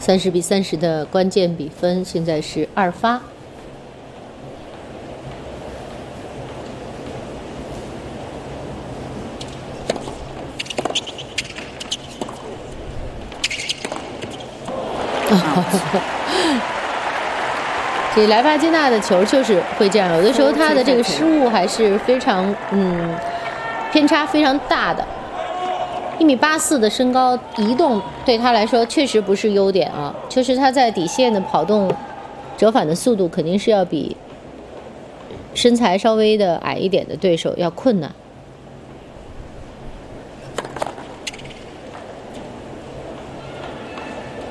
30-30的关键比分，现在是2发。这莱巴金娜的球就是会这样，有的时候他的这个失误还是非常偏差非常大的。1.84米的身高移动对他来说确实不是优点啊，就是他在底线的跑动折返的速度肯定是要比身材稍微的矮一点的对手要困难。